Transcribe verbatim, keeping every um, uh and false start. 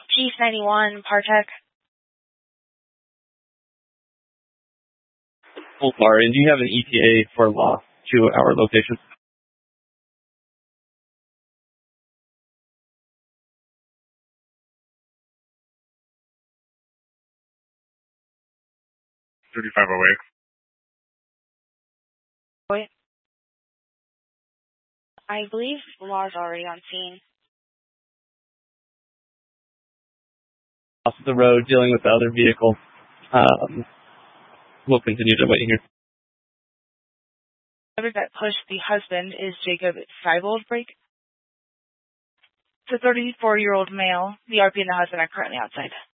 Chief ninety-one, Partech. Full bar, and do you have an E T A for loss to our location? thirty-five oh eight. Wait. I believe Lamar's already on scene. Off the road, dealing with the other vehicle. Um, we'll continue to wait here. The driver that pushed the husband is Jacob Seiboldbrink. It's a thirty-four-year-old male. The R P and the husband are currently outside.